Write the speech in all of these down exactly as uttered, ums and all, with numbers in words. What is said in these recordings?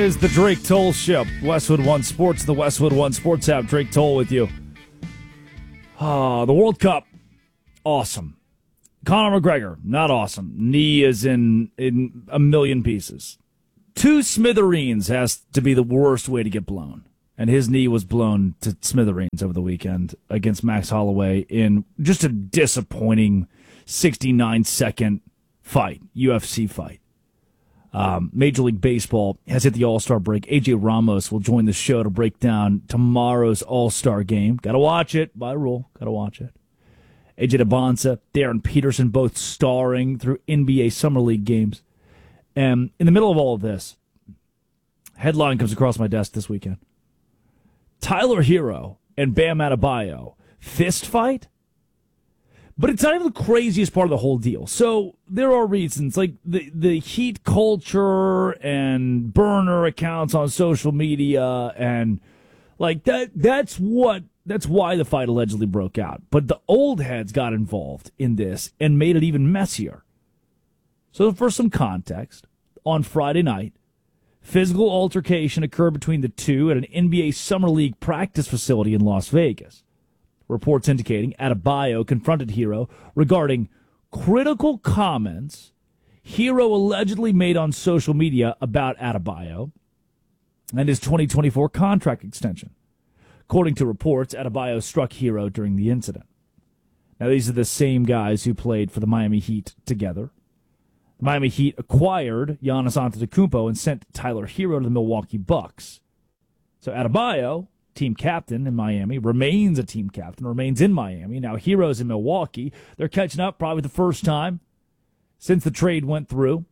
is the Drake Toll Show. Westwood One Sports, the Westwood One Sports app. Drake Toll with you. Ah, the World Cup, awesome. Conor McGregor, not awesome. Knee is in, in a million pieces. Two smithereens has to be the worst way to get blown. And his knee was blown to smithereens over the weekend against Max Holloway in just a disappointing sixty-nine second fight, U F C fight. Um, Major League Baseball has hit the All-Star break. A J Ramos will join the show to break down tomorrow's All-Star game. Got to watch it, by rule. Got to watch it. A J DeBonsa, Darren Peterson, both starring through N B A Summer League games. And in the middle of all of this, headline comes across my desk this weekend. Tyler Hero and Bam Adebayo, fist fight? But it's not even the craziest part of the whole deal. So there are reasons, like the, the heat culture and burner accounts on social media, and like that. That's what. That's why the fight allegedly broke out. But the old heads got involved in this and made it even messier. So for some context, on Friday night, physical altercation occurred between the two at an N B A Summer League practice facility in Las Vegas. Reports indicating Adebayo confronted Hero regarding critical comments Hero allegedly made on social media about Adebayo and his twenty twenty-four contract extension. According to reports, Adebayo struck Hero during the incident. Now, these are the same guys who played for the Miami Heat together. The Miami Heat acquired Giannis Antetokounmpo and sent Tyler Hero to the Milwaukee Bucks. So Adebayo, team captain in Miami, remains a team captain, remains in Miami. Now Hero's in Milwaukee. They're catching up probably the first time since the trade went through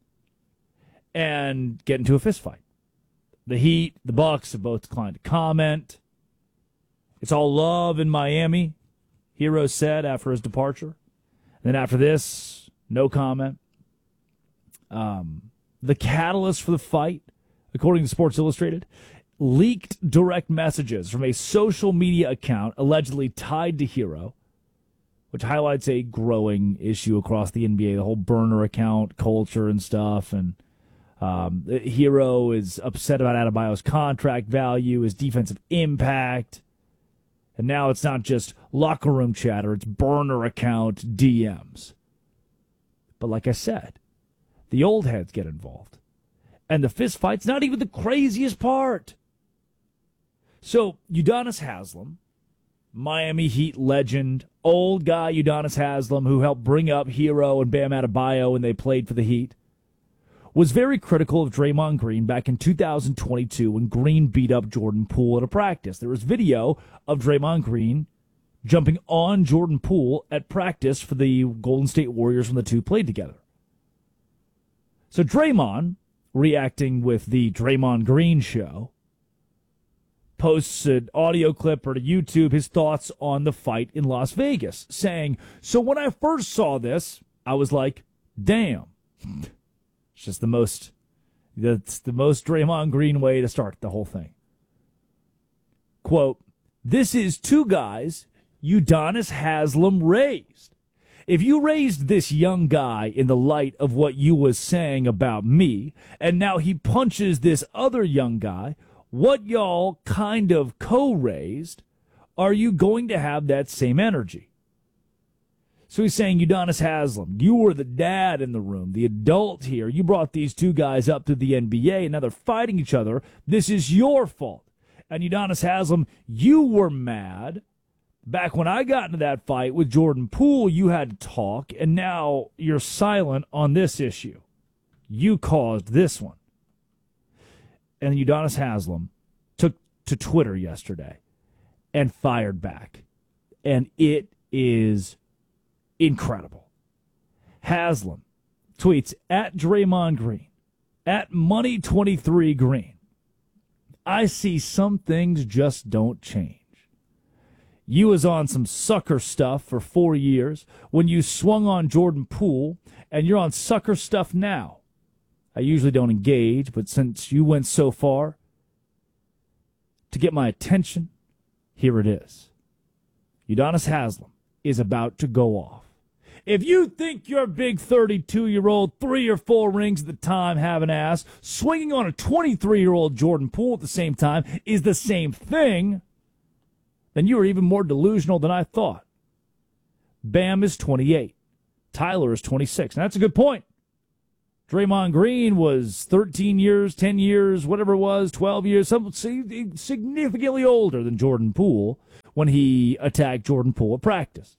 and get into a fist fight. The Heat, the Bucks have both declined to comment. It's all love in Miami, Hero said after his departure. And then after this, no comment. Um, the catalyst for the fight, according to Sports Illustrated, leaked direct messages from a social media account allegedly tied to Hero, which highlights a growing issue across the N B A, the whole burner account culture and stuff. And um, Hero is upset about Adebayo's contract value, his defensive impact. And now it's not just locker room chatter, it's burner account D Ms. But like I said, the old heads get involved. And the fist fight's not even the craziest part. So, Udonis Haslem, Miami Heat legend, old guy Udonis Haslem, who helped bring up Hero and Bam Adebayo when they played for the Heat, was very critical of Draymond Green back in two thousand twenty-two when Green beat up Jordan Poole at a practice. There was video of Draymond Green jumping on Jordan Poole at practice for the Golden State Warriors when the two played together. So Draymond, reacting with the Draymond Green show, posts an audio clip or to YouTube his thoughts on the fight in Las Vegas, saying, so when I first saw this, I was like, damn. It's just the most, that's the most Draymond Green way to start the whole thing. Quote, this is two guys Udonis Haslem raised. If you raised this young guy in the light of what you was saying about me, and now he punches this other young guy, what y'all kind of co-raised, are you going to have that same energy? So he's saying, Udonis Haslem, you were the dad in the room, the adult here. You brought these two guys up to the N B A, and now they're fighting each other. This is your fault. And Udonis Haslem, you were mad. Back when I got into that fight with Jordan Poole, you had to talk, and now you're silent on this issue. You caused this one. And Udonis Haslem took to Twitter yesterday and fired back. And it is incredible. Haslam tweets at Draymond Green, at Money twenty-three Green. I see some things just don't change. You was on some sucker stuff for four years when you swung on Jordan Poole, and you're on sucker stuff now. I usually don't engage, but since you went so far to get my attention, here it is. Udonis Haslem is about to go off. If you think your big thirty-two-year-old, three or four rings at the time, have an ass, swinging on a twenty-three-year-old Jordan Poole at the same time is the same thing, then you are even more delusional than I thought. Bam is twenty-eight. Tyler is twenty-six. And that's a good point. Draymond Green was thirteen years, ten years, whatever it was, twelve years, some, significantly older than Jordan Poole when he attacked Jordan Poole at practice.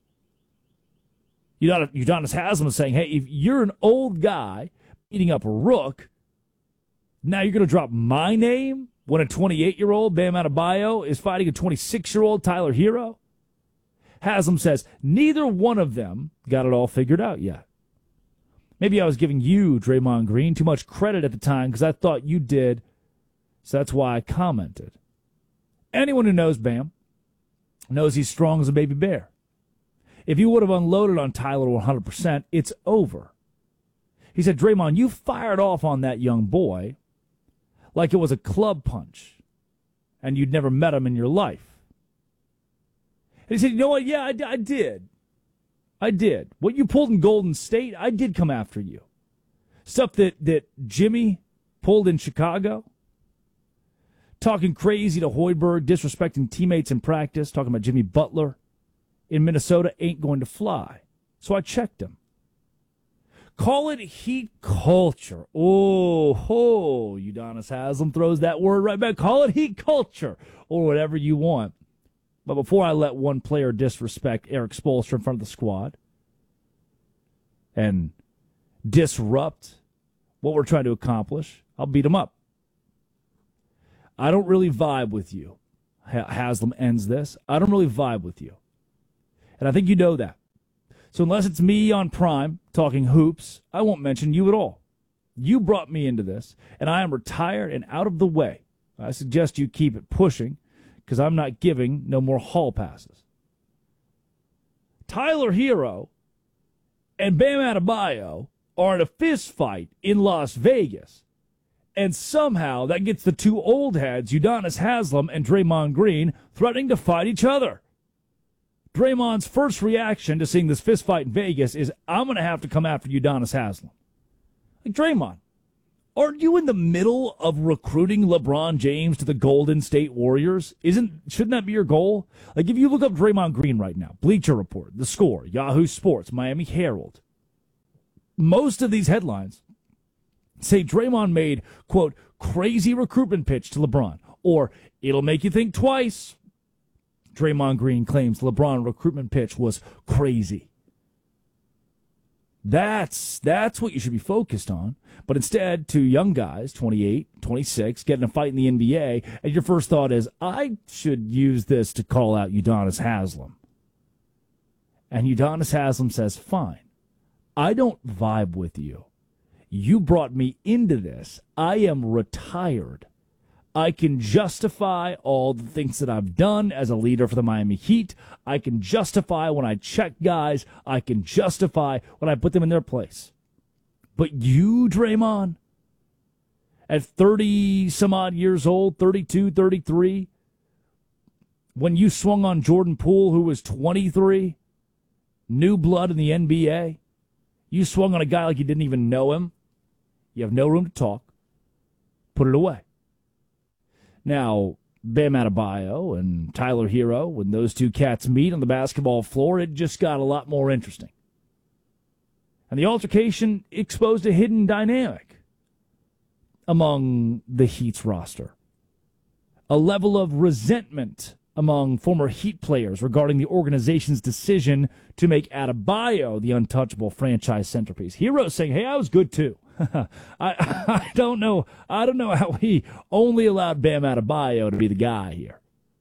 Udonis Haslem is saying, hey, if you're an old guy beating up a rook, now you're going to drop my name when a twenty-eight-year-old Bam Adebayo is fighting a twenty-six-year-old Tyler Hero? Haslem says neither one of them got it all figured out yet. Maybe I was giving you, Draymond Green, too much credit at the time because I thought you did, so that's why I commented. Anyone who knows Bam knows he's strong as a baby bear. If you would have unloaded on Tyler one hundred percent, it's over. He said, Draymond, you fired off on that young boy like it was a club punch and you'd never met him in your life. And he said, you know what? Yeah, I, I did. I did. What you pulled in Golden State, I did come after you. Stuff that, that Jimmy pulled in Chicago. Talking crazy to Hoiberg, disrespecting teammates in practice, talking about Jimmy Butler in Minnesota ain't going to fly. So I checked him. Call it heat culture. Oh, ho, Udonis Haslem throws that word right back. Call it heat culture or whatever you want. But before I let one player disrespect Erik Spoelstra in front of the squad and disrupt what we're trying to accomplish, I'll beat him up. I don't really vibe with you. Haslem ends this. I don't really vibe with you. And I think you know that. So unless it's me on Prime talking hoops, I won't mention you at all. You brought me into this, and I am retired and out of the way. I suggest you keep it pushing, because I'm not giving no more hall passes. Tyler Hero and Bam Adebayo are in a fist fight in Las Vegas, and somehow that gets the two old heads, Udonis Haslem and Draymond Green, threatening to fight each other. Draymond's first reaction to seeing this fist fight in Vegas is, I'm going to have to come after Udonis Haslem. Like, Draymond, aren't you in the middle of recruiting LeBron James to the Golden State Warriors? Isn't shouldn't that be your goal? Like, if you look up Draymond Green right now, Bleacher Report, The Score, Yahoo Sports, Miami Herald, most of these headlines say Draymond made, quote, crazy recruitment pitch to LeBron, or it'll make you think twice. Draymond Green claims LeBron recruitment pitch was crazy. That's that's what you should be focused on. But instead, two young guys, twenty-eight, twenty-six, get in a fight in the N B A, and your first thought is, I should use this to call out Udonis Haslem. And Udonis Haslem says, fine, I don't vibe with you. You brought me into this. I am retired. I can justify all the things that I've done as a leader for the Miami Heat. I can justify when I check guys. I can justify when I put them in their place. But you, Draymond, at thirty-some-odd years old, thirty-two, thirty-three, when you swung on Jordan Poole, who was twenty-three, new blood in the N B A, you swung on a guy like you didn't even know him. You have no room to talk. Put it away. Now, Bam Adebayo and Tyler Hero, when those two cats meet on the basketball floor, it just got a lot more interesting. And the altercation exposed a hidden dynamic among the Heat's roster. A level of resentment among former Heat players regarding the organization's decision to make Adebayo the untouchable franchise centerpiece. Hero saying, hey, I was good too. I, I don't know. I don't know how he only allowed Bam Adebayo to be the guy here.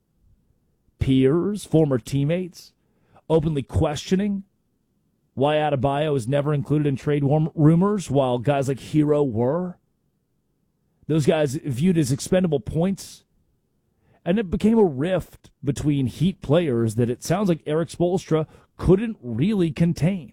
Peers, former teammates, openly questioning why Adebayo is never included in trade rumors while guys like Hero were. Those guys viewed as expendable points. And it became a rift between Heat players that it sounds like Erik Spoelstra couldn't really contain.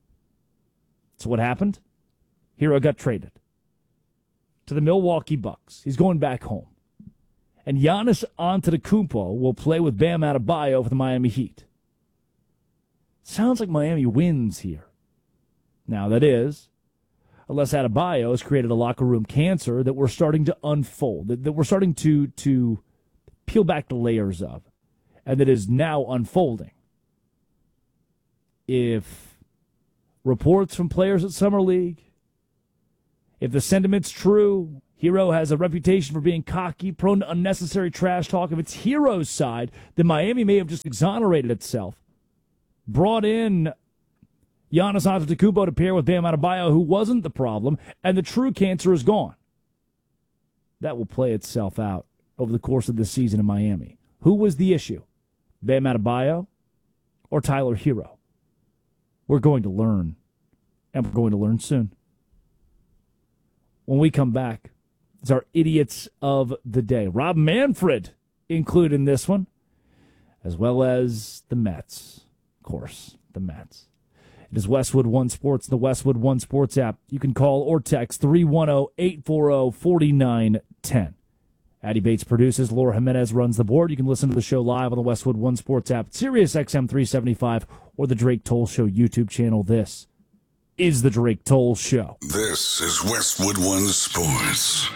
So what happened? Hero got traded to the Milwaukee Bucks. He's going back home. And Giannis Antetokounmpo will play with Bam Adebayo for the Miami Heat. Sounds like Miami wins here. Now, that is, unless Adebayo has created a locker room cancer that we're starting to unfold, that, that we're starting to, to peel back the layers of, and that is now unfolding. If reports from players at Summer League, if the sentiment's true, Hero has a reputation for being cocky, prone to unnecessary trash talk. If it's Hero's side, then Miami may have just exonerated itself. Brought in Giannis Antetokounmpo to pair with Bam Adebayo, who wasn't the problem, and the true cancer is gone. That will play itself out over the course of this season in Miami. Who was the issue? Bam Adebayo or Tyler Hero? We're going to learn, and we're going to learn soon. When we come back, it's our idiots of the day. Rob Manfred included in this one, as well as the Mets. Of course, the Mets. It is Westwood One Sports, the Westwood One Sports app. You can call or text three one zero, eight four zero, four nine one zero. Addie Bates produces. Laura Jimenez runs the board. You can listen to the show live on the Westwood One Sports app, Sirius X M three seventy-five, or the Drake Toll Show YouTube channel. This is the Drake Toll Show. This is Westwood One Sports.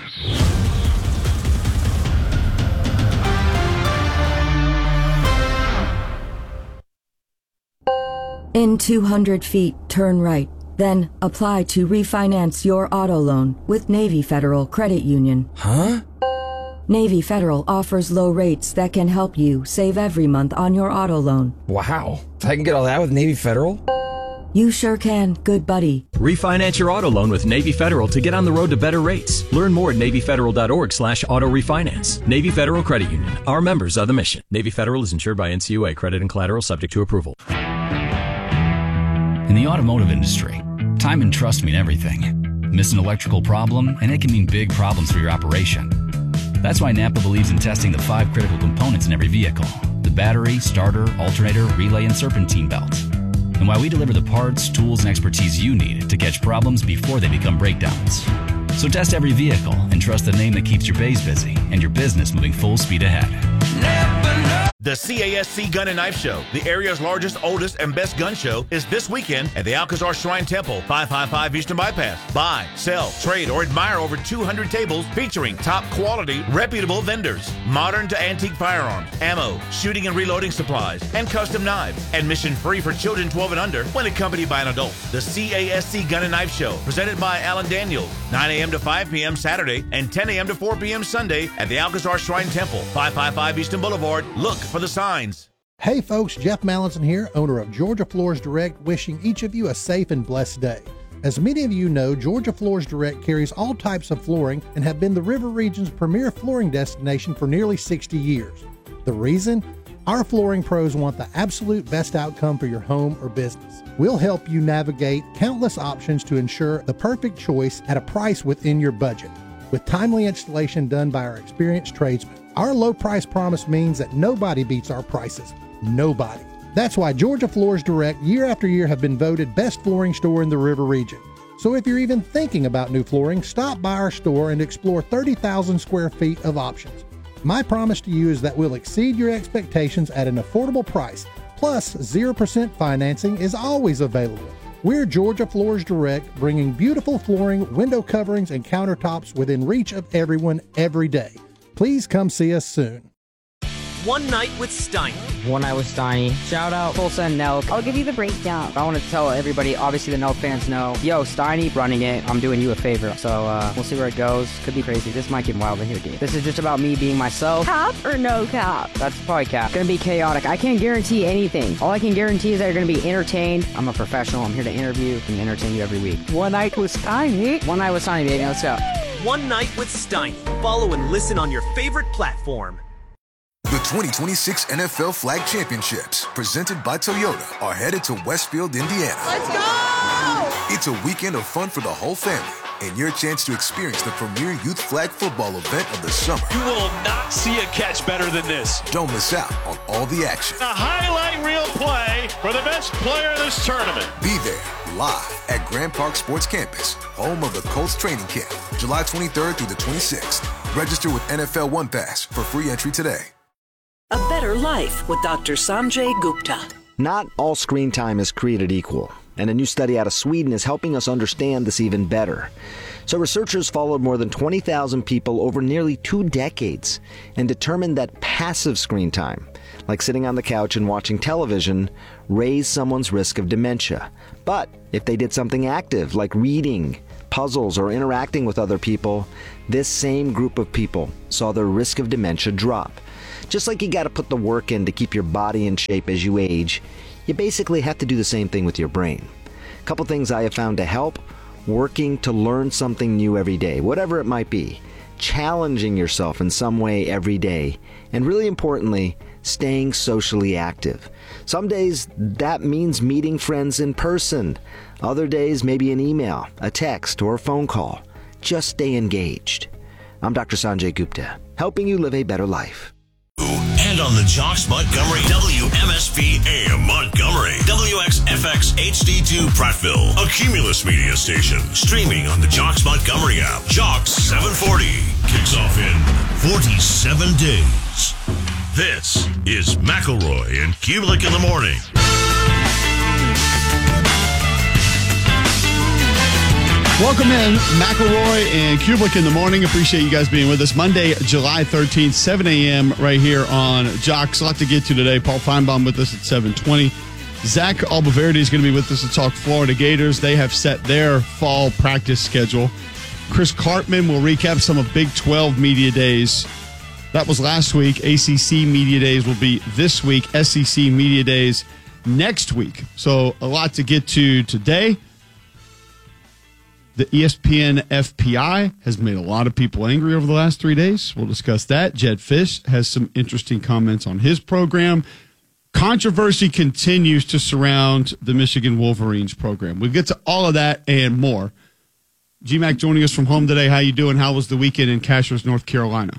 In two hundred feet, turn right. Then apply to refinance your auto loan with Navy Federal Credit Union. Huh? Navy Federal offers low rates that can help you save every month on your auto loan. Wow. I can get all that with Navy Federal? You sure can, good buddy. Refinance your auto loan with Navy Federal to get on the road to better rates. Learn more at NavyFederal.org slash auto refinance. Navy Federal Credit Union. Our members are the mission. Navy Federal is insured by N C U A. Credit and collateral subject to approval. In the automotive industry, time and trust mean everything. Miss an electrical problem, and it can mean big problems for your operation. That's why Napa believes in testing the five critical components in every vehicle: the battery, starter, alternator, relay, and serpentine belt. And why we deliver the parts, tools, and expertise you need to catch problems before they become breakdowns. So test every vehicle and trust the name that keeps your bays busy and your business moving full speed ahead. The C A S C Gun and Knife Show, the area's largest, oldest, and best gun show, is this weekend at the Alcazar Shrine Temple, five fifty-five Eastern Bypass. Buy, sell, trade, or admire over two hundred tables featuring top quality, reputable vendors, modern to antique firearms, ammo, shooting and reloading supplies, and custom knives. Admission free for children twelve and under when accompanied by an adult. The C A S C Gun and Knife Show, presented by Alan Daniels, nine a.m. to five p.m. Saturday and ten a.m. to four p.m. Sunday at the Alcazar Shrine Temple, five fifty-five Eastern Boulevard. Look for the signs. Hey folks, Jeff Mallinson here, owner of Georgia Floors Direct, wishing each of you a safe and blessed day. As many of you know, Georgia Floors Direct carries all types of flooring and have been the River Region's premier flooring destination for nearly sixty years. The reason? Our flooring pros want the absolute best outcome for your home or business. We'll help you navigate countless options to ensure the perfect choice at a price within your budget, with timely installation done by our experienced tradesmen. Our low price promise means that nobody beats our prices. Nobody. That's why Georgia Floors Direct year after year have been voted best flooring store in the River Region. So if you're even thinking about new flooring, stop by our store and explore thirty thousand square feet of options. My promise to you is that we'll exceed your expectations at an affordable price. Plus, zero percent financing is always available. We're Georgia Floors Direct, bringing beautiful flooring, window coverings, and countertops within reach of everyone every day. Please come see us soon. One Night with Steiny. One Night with Steiny. Shout out Full Send Nelk. I'll give you the breakdown. I want to tell everybody, obviously the Nelk fans know, yo, Steiny running it. I'm doing you a favor. So uh, we'll see where it goes. Could be crazy. This might get wild in here, dude. This is just about me being myself. Cap or no cap? That's probably cap. Gonna be chaotic. I can't guarantee anything. All I can guarantee is that you're gonna be entertained. I'm a professional. I'm here to interview and entertain you every week. One Night with Steiny. One Night with Steiny, baby. Let's go. One Night with Steiny. Follow and listen on your favorite platform. The twenty twenty-six N F L Flag Championships, presented by Toyota, are headed to Westfield, Indiana. Let's go! It's a weekend of fun for the whole family and your chance to experience the premier youth flag football event of the summer. You will not see a catch better than this. Don't miss out on all the action. A highlight reel play for the best player of this tournament. Be there live at Grand Park Sports Campus, home of the Colts training camp, July twenty-third through the twenty-sixth. Register with N F L One Pass for free entry today. A better life with Doctor Sanjay Gupta. Not all screen time is created equal. and a new study out of Sweden is helping us understand this even better. So researchers followed more than twenty thousand people over nearly two decades and determined that passive screen time, like sitting on the couch and watching television, raised someone's risk of dementia. But if they did something active, like reading, puzzles, or interacting with other people, this same group of people saw their risk of dementia drop. Just like you got to put the work in to keep your body in shape as you age, you basically have to do the same thing with your brain. A couple things I have found to help: working to learn something new every day, whatever it might be, challenging yourself in some way every day, and really importantly, staying socially active. Some days that means meeting friends in person. Other days maybe an email, a text, or a phone call. Just stay engaged. I'm Doctor Sanjay Gupta, helping you live a better life. And on the Jocks Montgomery W M S P A M Montgomery, W X F X H D two Prattville, a Cumulus media station, streaming on the Jocks Montgomery app. Jocks seven forty kicks off in forty-seven days. This is McElroy and Kubelik in the morning. Welcome in, McElroy and Kubelik in the morning. Appreciate you guys being with us. Monday, July thirteenth, seven a.m. right here on Jocks. A lot to get to today. Paul Feinbaum with us at seven twenty. Zach Albaverdi is going to be with us to talk Florida Gators. They have set their fall practice schedule. Chris Cartman will recap some of Big twelve Media Days. That was last week. A C C Media Days will be this week. S E C Media Days next week. So a lot to get to today. The E S P N F P I has made a lot of people angry over the last three days. We'll discuss that. Jed Fish has some interesting comments on his program. Controversy continues to surround the Michigan Wolverines program. We'll get to all of that and more. G-Mac joining us from home today. How you doing? How was the weekend in Cashiers, North Carolina?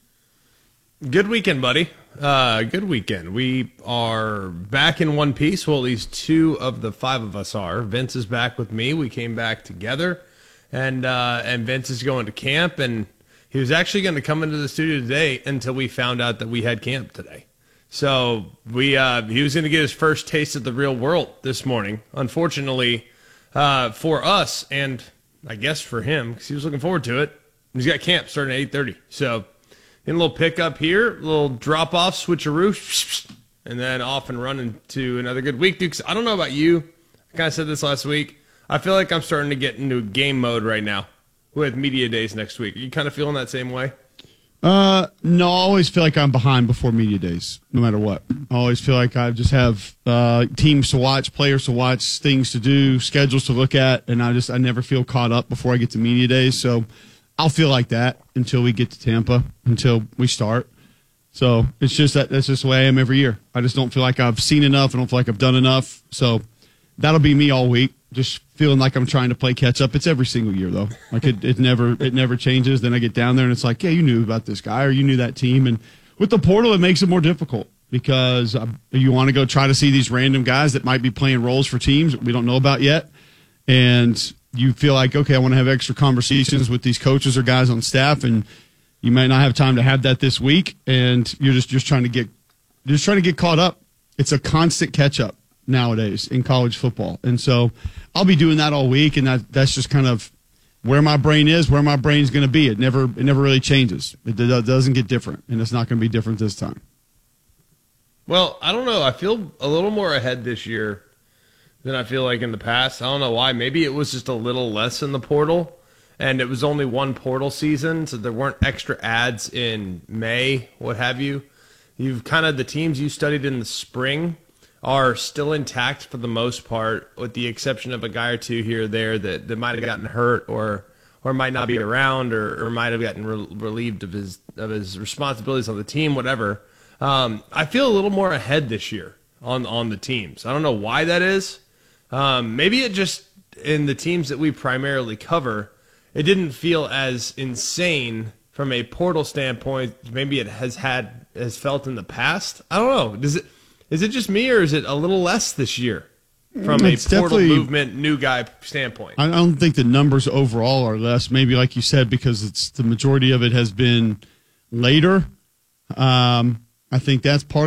Good weekend, buddy. Uh, good weekend. We are back in one piece. Well, at least two of the five of us are. Vince is back with me. We came back together, and uh, and Vince is going to camp, and he was actually going to come into the studio today until we found out that we had camp today. So we uh, he was going to get his first taste of the real world this morning. Unfortunately, uh, for us, and I guess for him, because he was looking forward to it, he's got camp starting at eight thirty. So in a little pickup here, a little drop-off, switcheroo, and then off and running to another good week. Dude, I don't know about you. I kind of said this last week. I feel like I'm starting to get into game mode right now with media days next week. Are you kind of feeling that same way? Uh, no, I always feel like I'm behind before media days, no matter what. I always feel like I just have uh, teams to watch, players to watch, things to do, schedules to look at, and I just I never feel caught up before I get to media days. So I'll feel like that until we get to Tampa, until we start. So it's just that that's just the way I am every year. I just don't feel like I've seen enough. I don't feel like I've done enough. So that'll be me all week, just feeling like I'm trying to play catch up. It's every single year though. Like it, it never it never changes. Then I get down there and it's like, yeah, you knew about this guy or you knew that team. And with the portal, it makes it more difficult because uh, you want to go try to see these random guys that might be playing roles for teams that we don't know about yet. And you feel like, okay, I want to have extra conversations with these coaches or guys on staff, and you might not have time to have that this week, and you're just, just trying to get you're just trying to get caught up. It's a constant catch up nowadays in college football, and so I'll be doing that all week, and that, that's just kind of where my brain is, where my brain's going to be. It never it never really changes. It doesn't get different, and it's not going to be different this time. Well, I don't know. I feel a little more ahead this year than I feel like in the past. I don't know why. Maybe it was just a little less in the portal, and it was only one portal season, so there weren't extra ads in May, what have you. You've kind of, the teams you studied in the spring are still intact for the most part, with the exception of a guy or two here or there that, that might have gotten hurt or or might not be around or, or might have gotten re- relieved of his of his responsibilities on the team, whatever. Um, I feel a little more ahead this year on, on the teams. I don't know why that is. Um, maybe it just, in the teams that we primarily cover, it didn't feel as insane from a portal standpoint. Maybe it has had has felt in the past. I don't know. Does it? Is it just me, or is it a little less this year from it's a portal movement, new guy standpoint? I don't think the numbers overall are less. Maybe like you said, because it's the majority of it has been later. Um, I think that's part of it.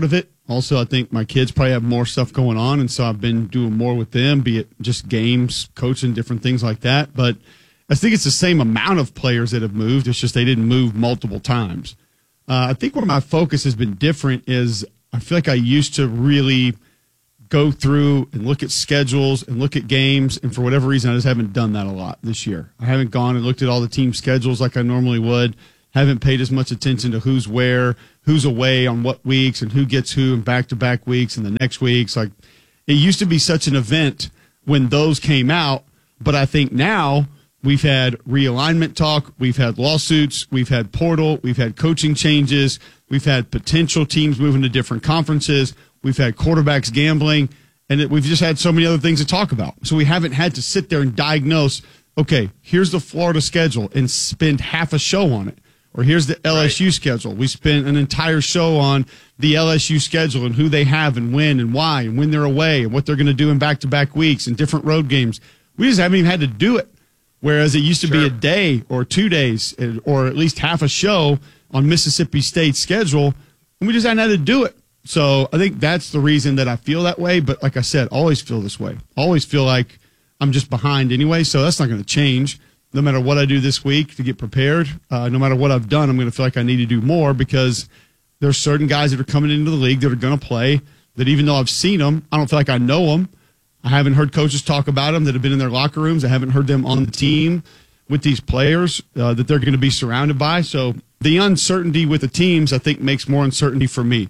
Also, I think my kids probably have more stuff going on, and so I've been doing more with them, be it just games, coaching, different things like that. But I think it's the same amount of players that have moved. It's just they didn't move multiple times. Uh, I think where my focus has been different is I feel like I used to really go through and look at schedules and look at games, and for whatever reason, I just haven't done that a lot this year. I haven't gone and looked at all the team schedules like I normally would, haven't paid as much attention to who's where, who's away on what weeks, and who gets who in back-to-back weeks and the next weeks. Like, it used to be such an event when those came out, but I think now we've had realignment talk, we've had lawsuits, we've had portal, we've had coaching changes, we've had potential teams moving to different conferences, we've had quarterbacks gambling, and it, we've just had so many other things to talk about. So we haven't had to sit there and diagnose, okay, here's the Florida schedule and spend half a show on it. Or here's the L S U right. schedule. We spent an entire show on the L S U schedule and who they have and when and why and when they're away and what they're going to do in back-to-back weeks and different road games. We just haven't even had to do it. Whereas it used to sure. be a day or two days or at least half a show on Mississippi State's schedule, and we just hadn't had to do it. So I think that's the reason that I feel that way. But like I said, always feel this way. Always feel like I'm just behind anyway, so that's not going to change. No matter what I do this week to get prepared, uh, no matter what I've done, I'm going to feel like I need to do more because there's certain guys that are coming into the league that are going to play that even though I've seen them, I don't feel like I know them. I haven't heard coaches talk about them that have been in their locker rooms. I haven't heard them on the team with these players uh, that they're going to be surrounded by. So the uncertainty with the teams, I think, makes more uncertainty for me.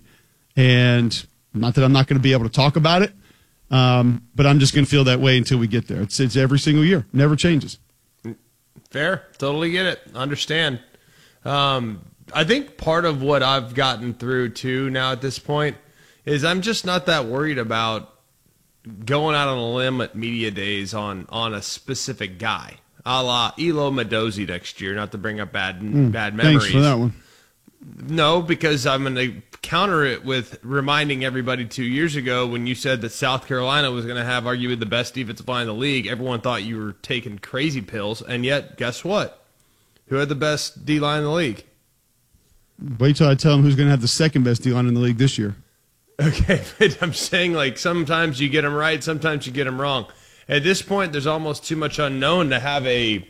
And not that I'm not going to be able to talk about it, um, but I'm just going to feel that way until we get there. It's, it's every single year. Never changes. Fair. Totally get it. Understand. Um, I think part of what I've gotten through, too, now at this point is I'm just not that worried about going out on a limb at media days on, on a specific guy, a la Elo Mendoza next year, not to bring up bad mm, bad memories. Thanks for that one. No, because I'm going to counter it with reminding everybody two years ago when you said that South Carolina was going to have arguably the best defensive line in the league. Everyone thought you were taking crazy pills, and yet, guess what? Who had the best D-line in the league? Wait till I tell them who's going to have the second best D-line in the league this year. Okay, but I'm saying, like, sometimes you get them right, sometimes you get them wrong. At this point, there's almost too much unknown to have a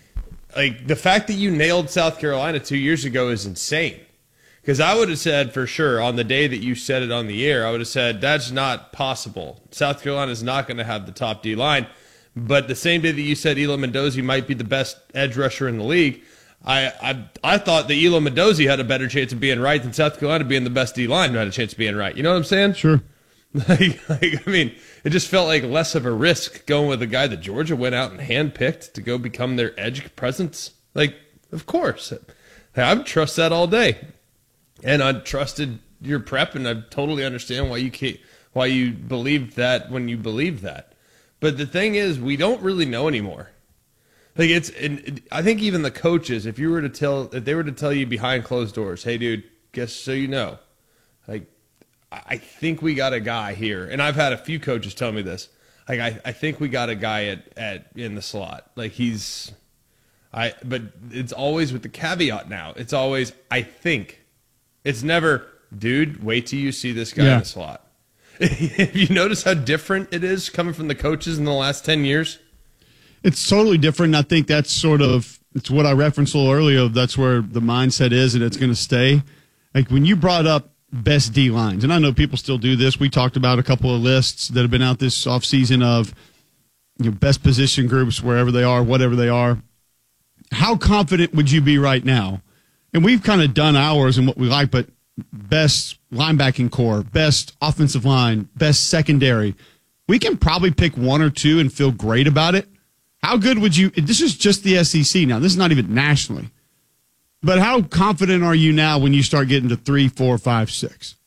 – like, the fact that you nailed South Carolina two years ago is insane. Because I would have said for sure on the day that you said it on the air, I would have said that's not possible. South Carolina is not going to have the top D-line. But the same day that you said Elo Mendoza might be the best edge rusher in the league, I I, I thought that Elo Mendoza had a better chance of being right than South Carolina being the best D-line who had a chance of being right. You know what I'm saying? Sure. Like, like, I mean, it just felt like less of a risk going with a guy that Georgia went out and handpicked to go become their edge presence. Like, of course. I would trust that all day. And I trusted your prep, and I totally understand why you can't, why you believed that when you believed that. But the thing is, we don't really know anymore. Like it's, and I think even the coaches, if you were to tell, if they were to tell you behind closed doors, hey, dude, guess so you know, like I think we got a guy here, and I've had a few coaches tell me this. Like I, I think we got a guy at, at in the slot. Like he's, I, but it's always with the caveat now. It's always I think. It's never, dude, wait till you see this guy yeah. in the slot. Have you noticed how different it is coming from the coaches in the last ten years? It's totally different. And I think that's sort of, it's what I referenced a little earlier. That's where the mindset is, and it's going to stay. Like when you brought up best D lines, and I know people still do this. We talked about a couple of lists that have been out this offseason of you know, best position groups, wherever they are, whatever they are. How confident would you be right now? And we've kind of done ours and what we like, but best linebacking core, best offensive line, best secondary. We can probably pick one or two and feel great about it. How good would you – this is just the S E C now. This is not even nationally. But how confident are you now when you start getting to three, four, five, six?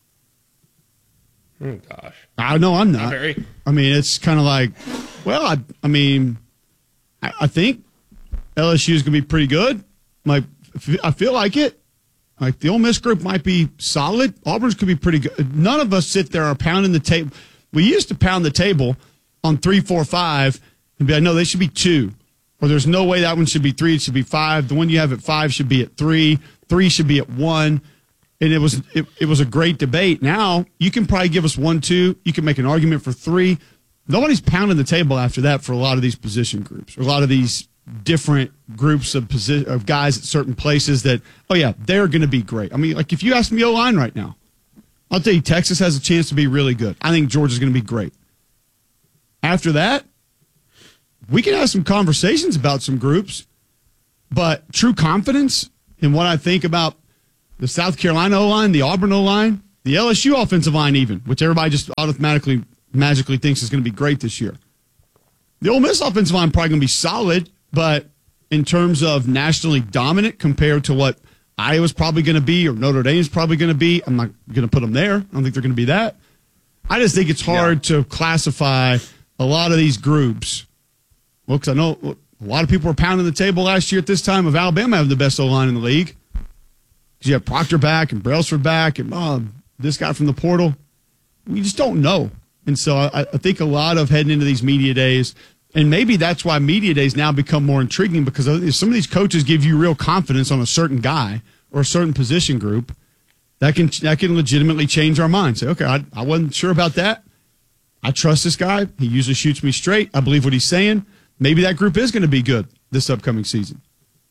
Oh, gosh. I know I'm not. Not very. I mean, it's kind of like, well, I, I mean, I, I think L S U is going to be pretty good. Like, I feel like it. Like the Ole Miss group might be solid. Auburn's could be pretty good. None of us sit there are pounding the table. We used to pound the table on three, four, five, and be like, no, they should be two. Or there's no way that one should be three. It should be five. The one you have at five should be at three. Three should be at one. And it was it, it was a great debate. Now you can probably give us one, two. You can make an argument for three. Nobody's pounding the table after that for a lot of these position groups, or a lot of these different groups of posi- of guys at certain places that, oh yeah, they're going to be great. I mean, like if you ask me O-line right now, I'll tell you Texas has a chance to be really good. I think Georgia's going to be great. After that, we can have some conversations about some groups, but true confidence in what I think about the South Carolina O-line, the Auburn O-line, the L S U offensive line even, which everybody just automatically, magically thinks is going to be great this year. The Ole Miss offensive line probably going to be solid, but in terms of nationally dominant compared to what Iowa's probably going to be or Notre Dame's probably going to be, I'm not going to put them there. I don't think they're going to be that. I just think it's hard yeah. to classify a lot of these groups. Well, because I know a lot of people were pounding the table last year at this time of Alabama having the best O-line in the league. Because you have Proctor back and Brailsford back and oh, this guy from the portal. We just don't know. And so I, I think a lot of heading into these media days, and maybe that's why media days now become more intriguing, because some of these coaches give you real confidence on a certain guy or a certain position group that can that can legitimately change our mind. Say, okay, I, I wasn't sure about that. I trust this guy. He usually shoots me straight. I believe what he's saying. Maybe that group is going to be good this upcoming season.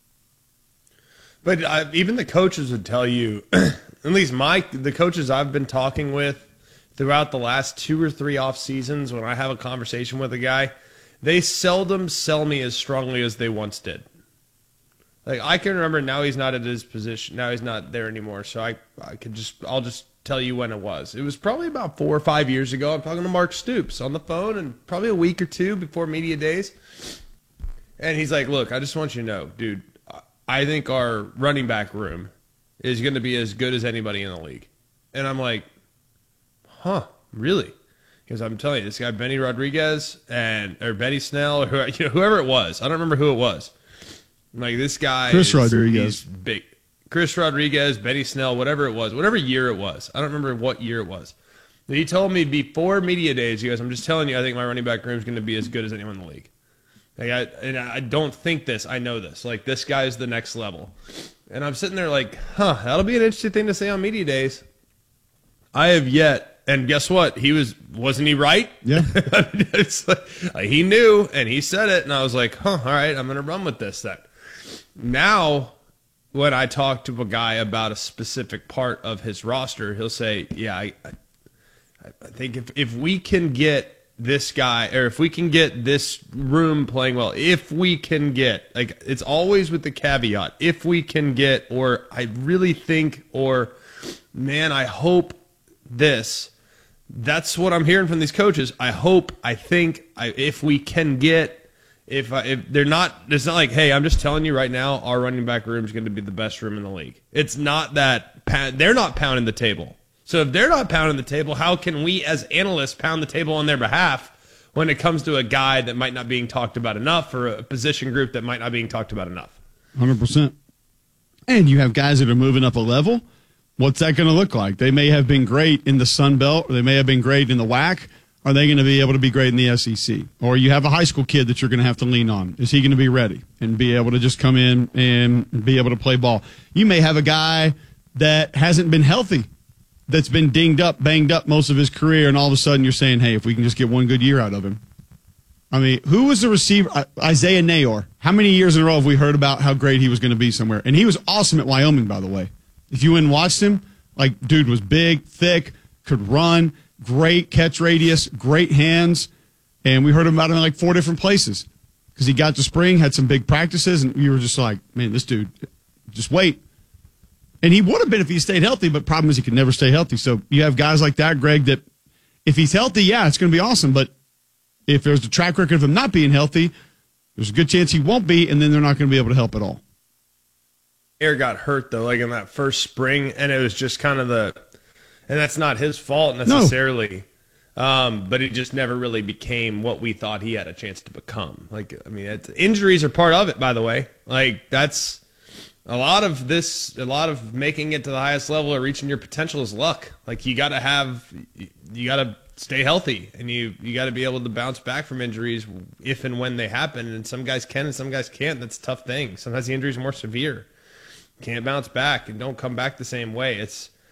But uh, even the coaches would tell you, at least my the coaches I've been talking with throughout the last two or three off seasons, when I have a conversation with a guy, they seldom sell me as strongly as they once did. Like I can remember now he's not at his position. Now he's not there anymore. So I, I could just, I'll just tell you when it was. It was probably about four or five years ago. I'm talking to Mark Stoops on the phone, and probably a week or two before media days. And he's like, look, I just want you to know, dude, I think our running back room is going to be as good as anybody in the league. And I'm like, huh, really? Because I'm telling you, this guy Benny Rodriguez and or Benny Snell or whoever, you know, whoever it was, I don't remember who it was. Like this guy, Chris is, Rodriguez, big. Chris Rodriguez, Benny Snell, whatever it was, whatever year it was. I don't remember what year it was. He told me before media days, he goes, I'm just telling you, I think my running back room is going to be as good as anyone in the league. Like I, and I don't think this. I know this. Like this guy is the next level. And I'm sitting there like, huh, that'll be an interesting thing to say on media days. I have yet, and guess what? He was, wasn't he right? Yeah. It's like, he knew, and he said it, and I was like, huh, all right, I'm going to run with this then. Now, when I talk to a guy about a specific part of his roster, he'll say, yeah, I, I, I think if, if we can get this guy, or if we can get this room playing well, if we can get, like, it's always with the caveat, if we can get, or I really think, or man, I hope this. That's what I'm hearing from these coaches. I hope, I think, I, if we can get, if I, if they're not, it's not like, hey, I'm just telling you right now, our running back room is going to be the best room in the league. It's not that, they're not pounding the table. So if they're not pounding the table, how can we as analysts pound the table on their behalf when it comes to a guy that might not being talked about enough, or a position group that might not being talked about enough? one hundred percent. And you have guys that are moving up a level. What's that going to look like? They may have been great in the Sun Belt, or they may have been great in the W A C. Are they going to be able to be great in the S E C? Or you have a high school kid that you're going to have to lean on. Is he going to be ready and be able to just come in and be able to play ball? You may have a guy that hasn't been healthy, that's been dinged up, banged up most of his career, and all of a sudden you're saying, hey, if we can just get one good year out of him. I mean, who was the receiver? Isaiah Nayor. How many years in a row have we heard about how great he was going to be somewhere? And he was awesome at Wyoming, by the way. If you went and watched him, like, dude was big, thick, could run, great catch radius, great hands, and we heard about him in like four different places because he got to spring, had some big practices, and you were just like, man, this dude, just wait. And he would have been if he stayed healthy, but problem is he could never stay healthy. So you have guys like that, Greg, that if he's healthy, yeah, it's going to be awesome. But if there's a track record of him not being healthy, there's a good chance he won't be, and then they're not going to be able to help at all. Air got hurt, though, like in that first spring, and it was just kind of the – and that's not his fault necessarily. No. Um, but he just never really became what we thought he had a chance to become. Like, I mean, it's, injuries are part of it, by the way. Like, that's – a lot of this, a lot of making it to the highest level or reaching your potential is luck. Like, you got to have – you got to stay healthy, and you, you got to be able to bounce back from injuries if and when they happen. And some guys can and some guys can't. That's a tough thing. Sometimes the injuries are more severe. Can't bounce back and don't come back the same way. It's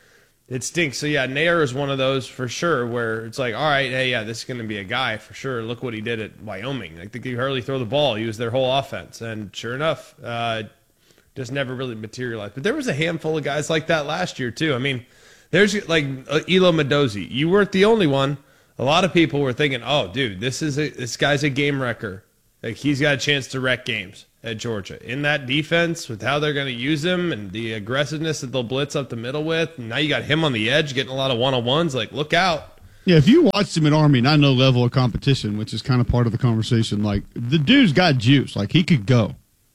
It stinks. So, yeah, Nair is one of those for sure where it's like, all right, hey, yeah, this is going to be a guy for sure. Look what he did at Wyoming. I think he hardly throw the ball. He was their whole offense. And sure enough, uh, just never really materialized. But there was a handful of guys like that last year, too. I mean, there's like uh, Elo Mendoza. You weren't the only one. A lot of people were thinking, oh, dude, this is a, this guy's a game wrecker. Like, he's got a chance to wreck games at Georgia. In that defense, with how they're going to use him and the aggressiveness that they'll blitz up the middle with, and now you got him on the edge getting a lot of one-on-ones. Like, look out. Yeah, if you watched him at Army, and I know level of competition, which is kind of part of the conversation, like, the dude's got juice. Like, he could go.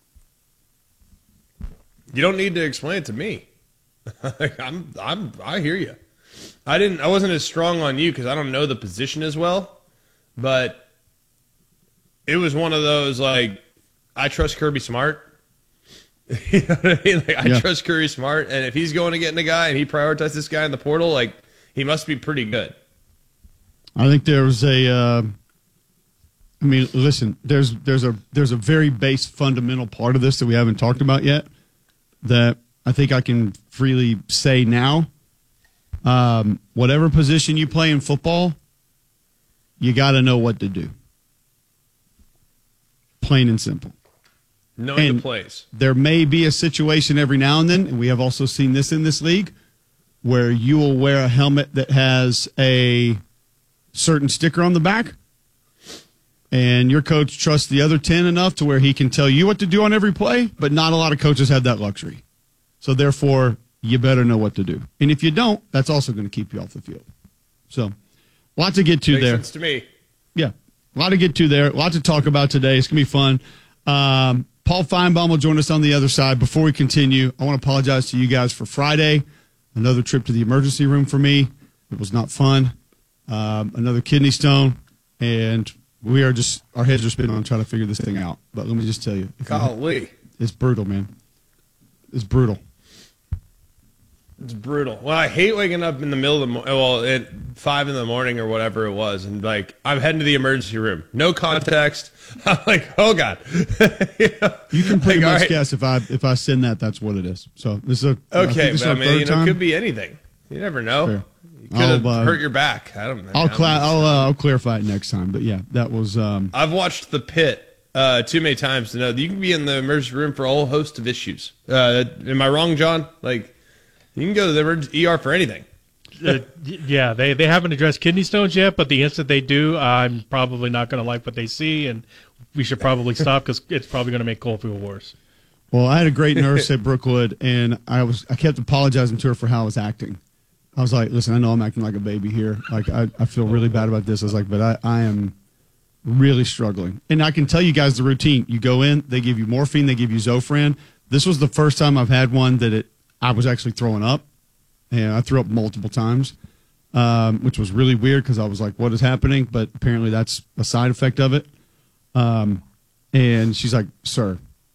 You don't need to explain it to me. I'm, I'm, I hear you. I didn't. I wasn't as strong on you because I don't know the position as well, but it was one of those like I trust Kirby Smart. You know what I mean? Like, I yeah. trust Kirby Smart, and if he's going to get in a guy and he prioritizes this guy in the portal, like he must be pretty good. I think there was a. Uh, I mean, listen. There's there's a there's a very base fundamental part of this that we haven't talked about yet. That I think I can freely say now. Um, whatever position you play in football, you got to know what to do. Plain and simple. Knowing and the plays. There may be a situation every now and then, and we have also seen this in this league, where you will wear a helmet that has a certain sticker on the back, and your coach trusts the other ten enough to where he can tell you what to do on every play, but not a lot of coaches have that luxury. So therefore, you better know what to do. And if you don't, that's also going to keep you off the field. So, lots to get to Makes there. sense to me. Yeah, a lot to get to there. A lot to talk about today. It's going to be fun. Um, Paul Feinbaum will join us on the other side. Before we continue, I want to apologize to you guys for Friday. Another trip to the emergency room for me. It was not fun. Um, another kidney stone. And we are just, our heads are spinning on trying to figure this thing out. But let me just tell you. Golly. It's brutal, man. It's brutal. It's brutal. Well, I hate waking up in the middle of the morning, well, at five in the morning or whatever it was, and like I'm heading to the emergency room. No context. I'm like, oh god. you, know? You can pretty like, much right. guess if I if I send that, that's what it is. So this is a okay. This But I, is mean, you know, time. it could be anything. You never know. Fair. You could have I'll, uh, hurt your back. I don't know. I'll cla- I'll uh, I'll clarify it next time. But yeah, that was. Um, I've watched The Pit uh, too many times to know that you can be in the emergency room for a whole host of issues. Uh, am I wrong, John? Like. You can go to the emergency E R for anything. uh, yeah, they, they haven't addressed kidney stones yet, but the instant they do, I'm probably not going to like what they see, and we should probably stop because it's probably going to make Cole feel worse. Well, I had a great nurse at Brookwood, and I was I kept apologizing to her for how I was acting. I was like, listen, I know I'm acting like a baby here. Like, I, I feel really bad about this. I was like, but I, I am really struggling. And I can tell you guys the routine. You go in, they give you morphine, they give you Zofran. This was the first time I've had one that it I was actually throwing up, and I threw up multiple times, um, which was really weird because I was like, what is happening? But apparently that's a side effect of it. Um, and she's like, sir,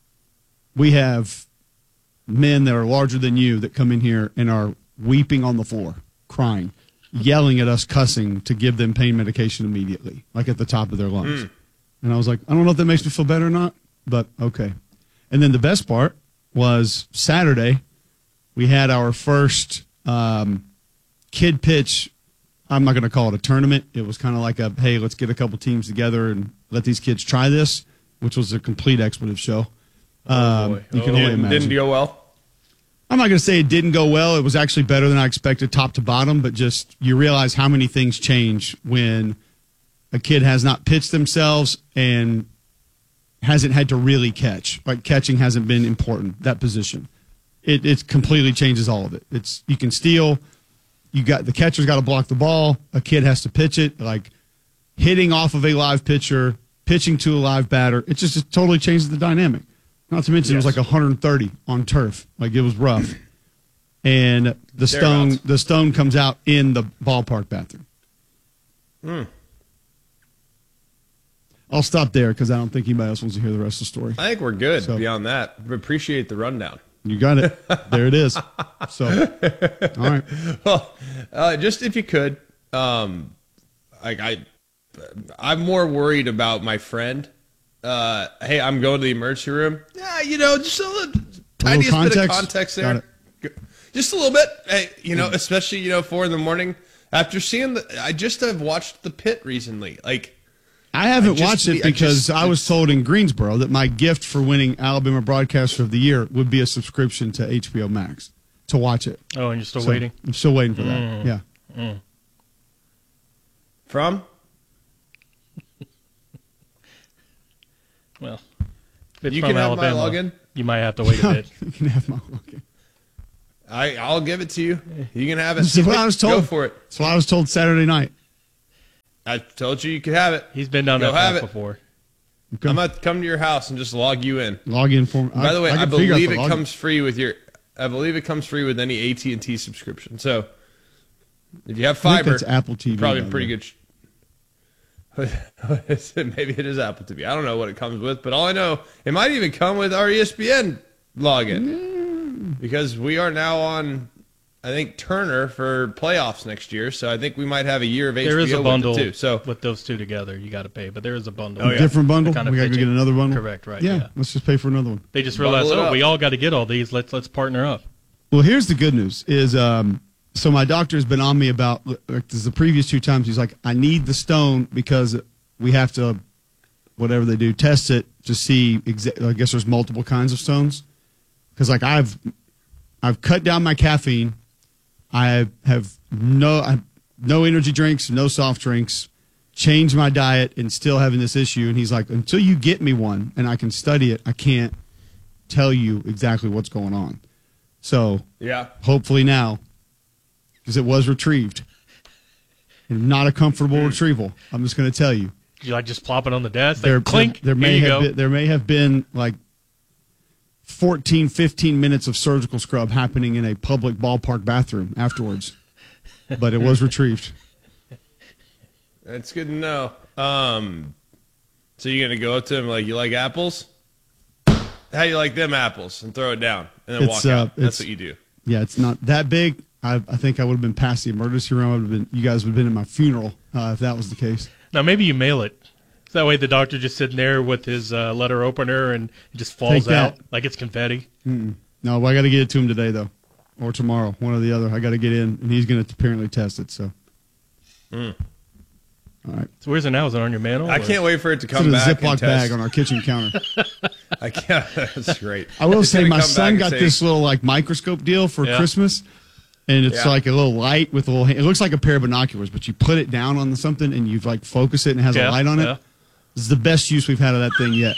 we have men that are larger than you that come in here and are weeping on the floor, crying, yelling at us, cussing to give them pain medication immediately, like at the top of their lungs. Mm. And I was like, I don't know if that makes me feel better or not, but okay. And then the best part was Saturday, we had our first um, kid pitch. I'm not going to call it a tournament. It was kind of like a, hey, let's get a couple teams together and let these kids try this, which was a complete expletive show. Um, oh boy. You can oh, only imagine. Didn't go well? I'm not going to say it didn't go well. It was actually better than I expected top to bottom, but just you realize how many things change when a kid has not pitched themselves and hasn't had to really catch. Like catching hasn't been important, that position. It it completely changes all of it. It's you can steal. You got the catcher's got to block the ball. A kid has to pitch it. Like hitting off of a live pitcher, pitching to a live batter. It just it totally changes the dynamic. Not to mention yes. It was like one hundred thirty on turf. Like it was rough. And the stone the stone comes out in the ballpark bathroom. Hmm. I'll stop there because I don't think anybody else wants to hear the rest of the story. I think we're good so, beyond that. We appreciate the rundown. You got it. There it is. So, all right. Well, uh, just if you could, um, like I, I'm more worried about my friend. Uh, hey, I'm going to the emergency room. Yeah, you know, just a little tiniest bit of context there. Just a little bit, hey, you know, especially, you know, four in the morning. After seeing the, I just have watched The Pit recently. Like, I haven't I just, watched it I because just, I was told in Greensboro that my gift for winning Alabama Broadcaster of the Year would be a subscription to H B O Max to watch it. Oh, and you're still So, waiting? I'm still waiting for that. Mm. Yeah. Mm. From? Well, if it's You from can have my Alabama, login? you might have to wait a bit. You can have my login. I, I'll give it to you. You can have it. That's what I was told. Go for it. That's what I was told Saturday night. I told you you could have it. He's been down Go that have path it. before. Okay. I'm going to come to your house and just log you in. Log in for me. By the way, I, can figure out believe the it login. comes free with your. I believe it comes free with any A T and T subscription. So, if you have I think fiber, that's Apple T V, probably by the pretty way. good. Sh- Maybe it is Apple T V. I don't know what it comes with, but all I know, it might even come with our E S P N login because we are now on, I think, Turner for playoffs next year. So I think we might have a year of H B O There is a bundle with it too. So with those two together, you got to pay. But there is a bundle. A different bundle? Kind of We got to pitching. get another bundle? Correct, right. Yeah, Yeah. let's just pay for another one. They just Bundle realized, it oh, up. we all got to get all these. Let's let's partner up. Well, here's the good news is um, so my doctor's been on me about like the previous two times. He's like, I need the stone because we have to, whatever they do, test it to see. Exa- I guess there's multiple kinds of stones because like I've I've cut down my caffeine. I have no I, no energy drinks, no soft drinks. Changed my diet and still having this issue. And he's like, until you get me one and I can study it, I can't tell you exactly what's going on. So yeah, hopefully now, because it was retrieved, and not a comfortable retrieval. I'm just going to tell you. You like just plop it on the desk, There, like, clink. there, there may here you have go. been, there may have been like fourteen, fifteen minutes of surgical scrub happening in a public ballpark bathroom afterwards, but it was retrieved. that's good to know. Um, so you're gonna go up to him like, you like apples? How you like them apples? And throw it down and then It's, walk uh, out. That's it's- what you do. Yeah, it's not that big. I, I think I would have been past the emergency room. I would have been. You guys would have been in my funeral uh, if that was the case. Now maybe you mail it. So that way the doctor just sitting there with his uh, letter opener and it just falls Take that. out like it's confetti. Mm-mm. No, well, I got to get it to him today though, or tomorrow, one or the other. I got to get in, and he's going to apparently test it. So, Mm. all right. So where's it now? Is it on your mantle? I or- can't wait for it to It's come in a back. and Ziploc test. bag on our kitchen counter. I can't. That's great. I will It's say gonna my come son back and got say, this little like microscope deal for Yeah. Christmas, and it's Yeah. like a little light with a little. It looks like a pair of binoculars, but you put it down on something and you like focus it and it has Yeah, a light on it. yeah. This is the best use we've had of that thing yet.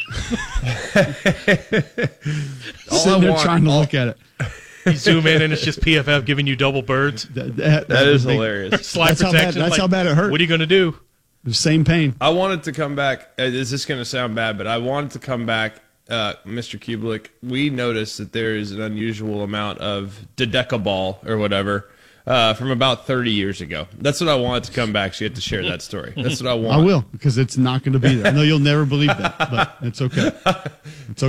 All Sitting I there want- trying to all- look at it. You zoom in and it's just P F F giving you double birds. That, that, That is big- hilarious. Slide That's how bad- protection. that's like, how bad it hurt. What are you going to do? The same pain. I wanted to come back. uh, Is this going to sound bad? But I wanted to come back, uh, Mister Kublik. We noticed that there is an unusual amount of dodecaball or whatever uh, from about thirty years ago. That's what I wanted to come back so you have to share that story. That's what I want. I will because it's not going to be there. I know you'll never believe that, but it's okay. It's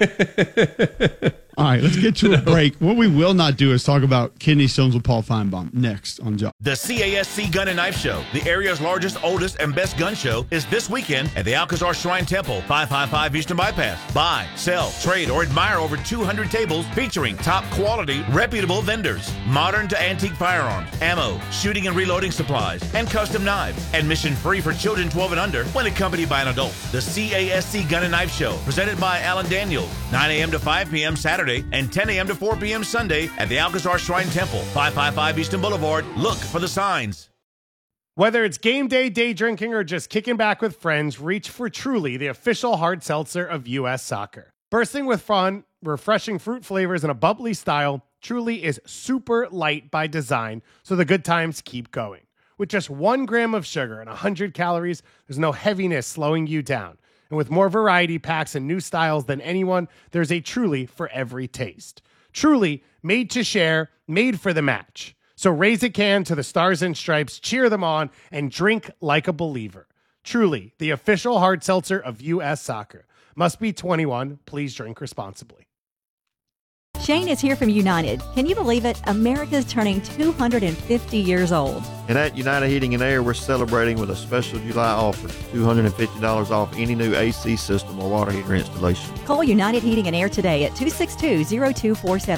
okay. All right, let's get to a break. What we will not do is talk about kidney stones with Paul Feinbaum next on Job. The C A S C Gun and Knife Show, the area's largest, oldest, and best gun show, is this weekend at the Alcazar Shrine Temple, five five five Eastern Bypass. Buy, sell, trade, or admire over two hundred tables featuring top quality, reputable vendors, modern to antique firearms, ammo, shooting and reloading supplies, and custom knives. Admission free for children twelve and under when accompanied by an adult. The C A S C Gun and Knife Show, presented by Alan Daniels, nine a.m. to five p.m. Saturday and ten a.m. to four p.m. Sunday at the Alcazar Shrine Temple, five five five Eastern Boulevard. Look for the signs. Whether it's game day, day drinking, or just kicking back with friends, reach for Truly, the official hard seltzer of U S Soccer. Bursting with fun, refreshing fruit flavors, and a bubbly style, Truly is super light by design, so the good times keep going. With just one gram of sugar and one hundred calories, there's no heaviness slowing you down. And with more variety packs and new styles than anyone, there's a Truly for every taste. Truly, made to share, made for the match. So raise a can to the Stars and Stripes, cheer them on, and drink like a believer. Truly, the official hard seltzer of U S Soccer. Must be twenty-one. Please drink responsibly. Shane is here from United. Can you believe it? America's turning two hundred fifty years old. And at United Heating and Air, we're celebrating with a special July offer, two hundred fifty dollars off any new A C system or water heater installation. Call United Heating and Air today at two six two, zero two four seven.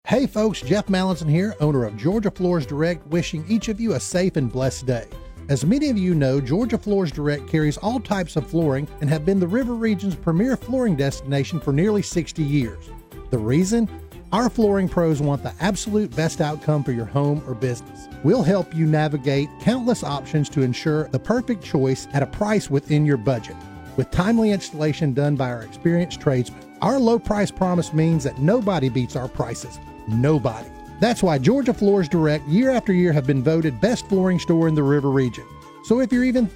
Hey folks, Jeff Mallinson here, owner of Georgia Floors Direct, wishing each of you a safe and blessed day. As many of you know, Georgia Floors Direct carries all types of flooring and have been the River Region's premier flooring destination for nearly sixty years. The reason? Our flooring pros want the absolute best outcome for your home or business. We'll help you navigate countless options to ensure the perfect choice at a price within your budget, with timely installation done by our experienced tradesmen. Our low price promise means that nobody beats our prices. Nobody. That's why Georgia Floors Direct year after year have been voted best flooring store in the River Region. So if you're even